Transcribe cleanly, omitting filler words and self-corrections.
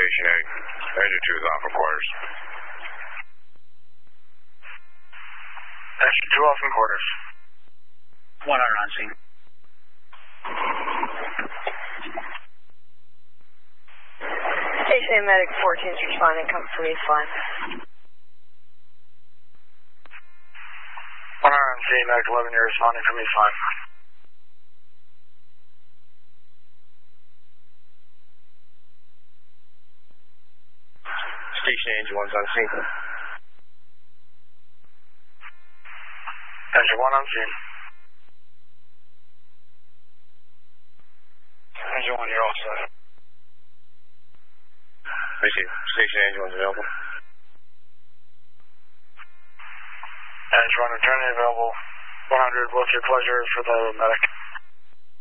Station 8. Engine 2 is off in quarters. Engine 2 off in quarters. 1 hour on scene. Station Medic 14 is responding. Come for me, fine. 1 hour on scene, Medic 11, you're responding for me, fine. Station Engine 1's on scene. Engine 1 on scene. Engine 1, you're all set. Receive. Station Engine 1's available. Engine 1 returning available. 100, what's your pleasure for the medic?